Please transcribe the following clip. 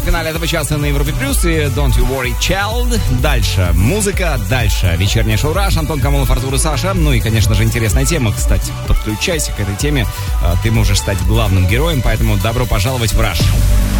В финале этого часа на Европе Плюс и Don't You Worry Child. Дальше музыка, дальше вечернее шоу Rush, Антон Камолов, Артур и Саша. Ну и, конечно же, интересная тема. Кстати, подключайся к этой теме. Ты можешь стать главным героем, поэтому добро пожаловать в Rush.